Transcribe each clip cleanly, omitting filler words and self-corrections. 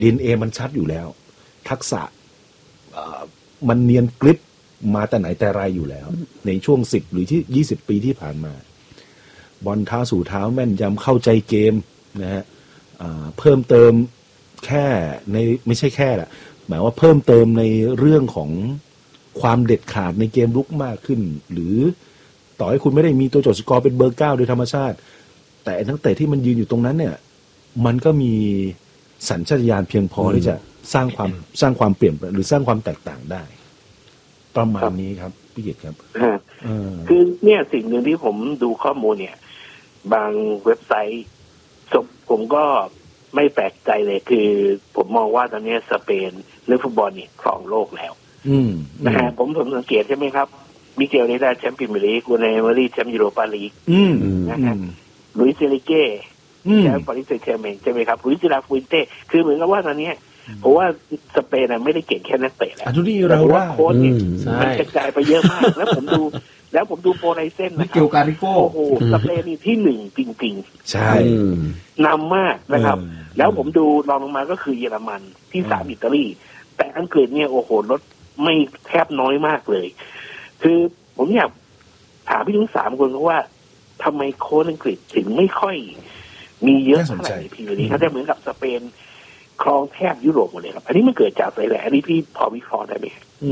DNA มันชัดอยู่แล้วทักษะมันเนียนกริบมาแต่ไหนแต่ไรอยู่แล้วในช่วง10หรือที่20ปีที่ผ่านมาบอลเท้าสู่เท้าแม่นยำเข้าใจเกมนะฮะเพิ่มเติมแค่ในไม่ใช่แค่ละหมายว่าเพิ่มเติมในเรื่องของความเด็ดขาดในเกมลุกมากขึ้นหรือต่อให้คุณไม่ได้มีตัวจดสกอร์เป็นเบอร์9โดยธรรมชาติแต่ทั้งเตะที่มันยืนอยู่ตรงนั้นเนี่ยมันก็มีสัญชาตญาณเพียงพอที่จะสร้างความเปลี่ยนหรือสร้างความแตกต่างได้ประมาณนี้ครับพี่เกียรติครับคือเนี่ยสิ่งหนึ่งที่ผมดูข้อมูลเนี่ยบางเว็บไซต์ผมก็ไม่แปลกใจเลยคือผมมองว่าตอนนี้สเปนเรื่องฟุตบอลเนี่ยครองโลกแล้วนะฮะผมสังเกตใช่ไหมครับมิเกลได้แชมป์พรีเมียร์ลีกกูเนเมอรี่แชมป์ยูโรปาลีกนะฮะลุยส์เซริเก้แชมป์ปารีสแซงต์แชร์แมงใช่ไหมครับลุยส์ลาฟูนเต้คือเหมือนกับว่าตอนนี้เพราะว่าสเปนไม่ได้เก่งแค่นักเตะแล้วแต่ว่าโค้ชเนี่ยมันกระจายไปเยอะมากแล้วผมดูโปรไลเซนนะครับเกี่ยวกับนิโก้โอ้โหสเปนนี่ที่หนึ่งจริงๆใช่นำมากนะครับแล้วผมดูรองลงมาก็คือเยอรมันที่3อิตาลีแต่อังกฤษเนี่ยโอ้โหลดไม่แทบน้อยมากเลยคือผมอยากถามพี่ทั้ง3คนว่าทำไมโค้ชอังกฤษถึงไม่ค่อยมีเยอะเท่าไหร่ในพรีเมียร์ลีกเขาจะเหมือนกับสเปนครองแทบยุโรปหมดเลยครับอันนี้มันเกิดจากอะไรแหละอันนี้พี่พอวิเคราะห์ได้ไหม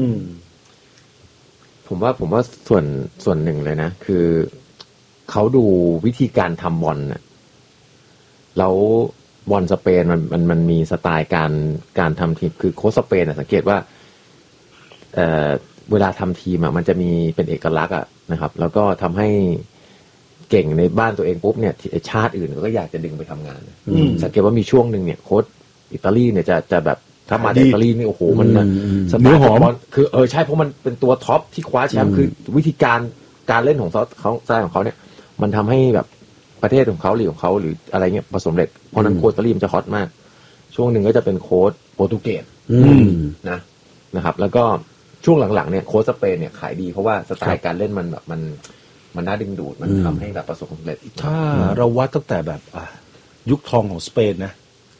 ผมว่าส่วนหนึ่งเลยนะคือเขาดูวิธีการทำบอลน่ะแล้วบอลสเปนมันมีสไตล์การทำทีมคือโค้ชสเปนสังเกตว่าเวลาทำทีมมันจะมีเป็นเอกลักษณ์นะครับแล้วก็ทำให้เก่งในบ้านตัวเองปุ๊บเนี่ยชาติอื่นก็อยากจะดึงไปทำงานสังเกตว่ามีช่วงหนึ่งเนี่ยโค้ชอิตาลีเนี่ยจะแบบถ้ามาอิตาลีนี่โอ้โหมันสไตล์ของคือใช่เพราะมันเป็นตัวท็อปที่คว้าแชมป์คือวิธีการเล่นของเขาสไตล์ของเขาเนี่ยมันทำให้แบบประเทศของเขาหรือของเขาหรืออะไรเงี้ยประสบเร็จเพราะนั้นโค้ชอิตาลีมันจะฮอตมากช่วงหนึ่งก็จะเป็นโค้ชโปรตุเกสนะครับแล้วก็ช่วงหลังๆเนี่ยโค้ชสเปนเนี่ยขายดีเพราะว่าสไตล์การเล่นมันแบบมันน่าดึงดูดมันทำให้แบบประสบความสำเร็จถ้าเราวัดตั้งแต่แบบยุคทองของสเปนนะ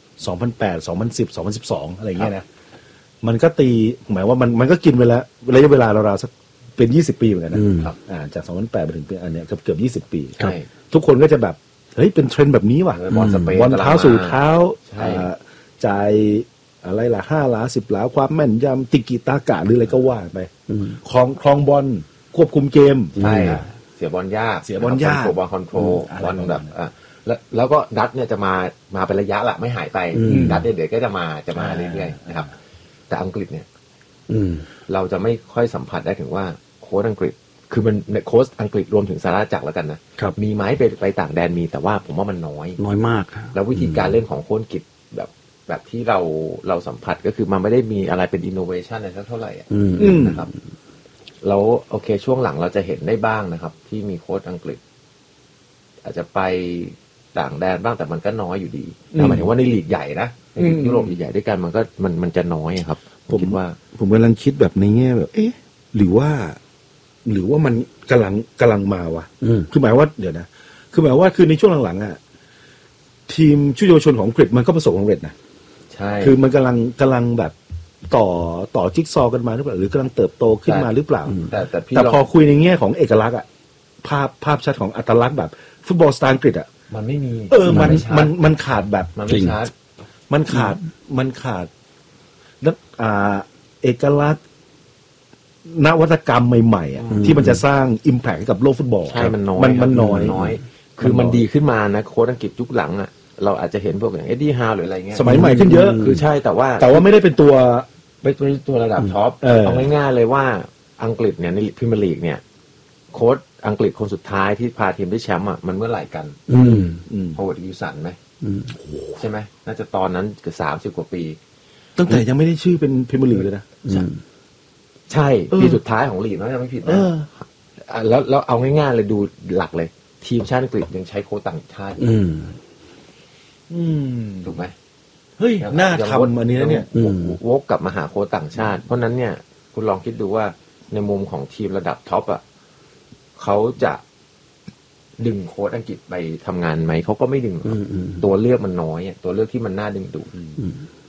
2008 2010 2012อะไรเงี้ยนะมันก็ตีหมายว่ามันก็กินไปแล้วระยะเวลาราวๆสักเป็น20ปีเหมือนกันนะครับจาก2008ไปถึงอันเนี้ยเกือบ20ปีทุกคนก็จะแบบเฮ้ยเป็นเทรนด์แบบนี้ว่ะบอลสเปนบอลเท้าสู่เท้าจ่ายอะไรล่ะ5 หลา 10 หลาความแม่นยำติกิตากะหรืออะไรก็ว่าไปครองบอลควบคุมเกมใช่เสียบอลยากบอลคอนโทรลบอลแบบแล้วก็ดัตเนี่ยจะมาเป็นระยะละไม่หายไปดัตเดี๋ยวก็จะมาเรื่อยๆนะครับแต่อังกฤษเนี่ยเราจะไม่ค่อยสัมผัสได้ถึงว่าโค้ชอังกฤษคือมันโค้ชอังกฤษรวมถึงสหราชอาณาจักรแล้วกันนะมีไหมไปต่างแดนมีแต่ว่าผมว่ามันน้อยมากแล้ววิธีการเล่นของโค้ชอังกฤษแบบที่เราสัมผัสก็คือมันไม่ได้มีอะไรเป็นอินโนเวชันอะไรสักเท่าไหร่นะครับแล้วโอเคช่วงหลังเราจะเห็นได้บ้างนะครับที่มีโค้ชอังกฤษอาจจะไปต่างแดนบ้างแต่มันก็น้อยอยู่ดีหมายถึงว่าในลีกใหญ่นะในยุโรปใหญ่ด้วยกันมันจะน้อยครับผมคิดว่าผมกำลังคิดแบบในแง่แบบหรือว่ามันกำลังมาวะคือหมายว่าเดี๋ยวนะคือหมายว่าคือในช่วงหลังทีมชุดเยาวชนของอังกฤษมันก็ประสบความสำเร็จนะใช่คือมันกำลังแบบต่อจิ๊กซอว์กันมาหรือเปล่าหรือกำลังเติบโตขึ้นมาหรือเปล่าแต่พอคุยในแง่ของเอกลักษณ์ภาพชัดของอัตลักษณ์แบบฟุตบอลสไตล์อังกฤษมันไม่มีมันขาดแบบมันไม่ชัดมันขาดแล้วเอกลักษณ์นวัตกรรมใหม่ๆที่มันจะสร้าง impact กับโลกฟุตบอลใช่มันน้อยคือมันดีขึ้นมานะโค้ชอังกฤษยุคหลังเราอาจจะเห็นพวกอย่างเอ็ดดี้ฮาวหรืออะไรเงี้ยสมัยใหม่ขึ้นเยอะคือใช่แต่ว่าไม่ได้เป็นตัวระดับท็อปเอาง่ายๆเลยว่าอังกฤษเนี่ยในพรีเมียร์ลีกเนี่ยโค้ชอังกฤษคนสุดท้ายที่พาทีมได้แชมป์มันเมื่อไหร่กันโฮเวิร์ดฮิวสันไหมใช่ไหมน่าจะตอนนั้นเกือบ30 กว่าปีตั้งแต่ยังไม่ได้ชื่อเป็นพรีเมียร์ลีกเลยนะใช่ปีสุดท้ายของลีกนะไม่ผิดนะแล้วเอาง่ายๆเลยดูหลักเลยทีมชาติอังกฤษยังใช้โค้ชต่างชาติถูกไหมเฮ้ยน่าทำอันนี้นะเนี่ยวกกลับมาหาโค้ชต่างชาติเพราะนั้นเนี่ยคุณลองคิดดูว่าในมุมของทีมระดับท็อปเขาจะดึงโค้ชอังกฤษไปทำงานไหมเขาก็ไม่ดึงตัวเลือกมันน้อยตัวเลือกที่มันน่าดึงดูด